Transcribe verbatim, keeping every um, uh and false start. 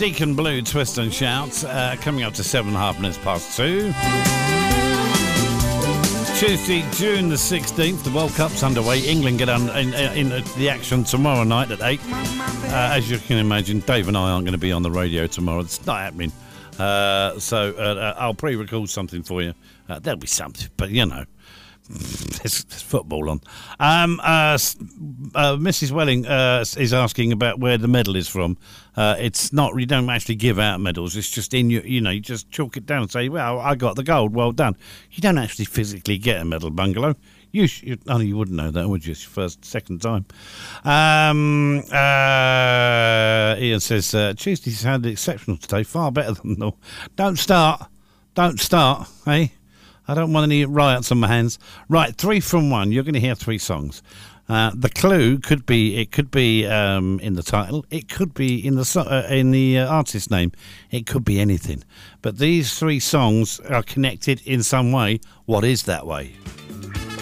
Deacon Blue, Twist and Shout, uh, coming up to seven and a half minutes past two. Tuesday, June the sixteenth, the World Cup's underway. England get on, in, in, in the action tomorrow night at eight. Uh, as you can imagine, Dave and I aren't going to be on the radio tomorrow. It's not happening. Uh, so uh, I'll pre-record something for you. Uh, there'll be something, but you know, there's, there's football on. Um, uh, uh, Missus Welling uh, is asking about where the medal is from. Uh, it's not, you don't actually give out medals. It's just in your, you know, you just chalk it down and say, well, I got the gold, well done. You don't actually physically get a medal, Bungalow. You, sh- oh, you wouldn't know that, would you? It's your first, second time. Um, uh, Ian says, uh, Tuesday sounded exceptional today, far better than normal. Don't start. Don't start, eh? I don't want any riots on my hands. Right, three from one. You're going to hear three songs. Uh, the clue could be, it could be um, in the title. It could be in the so- uh, in the uh, artist name. It could be anything. But these three songs are connected in some way. What is that way?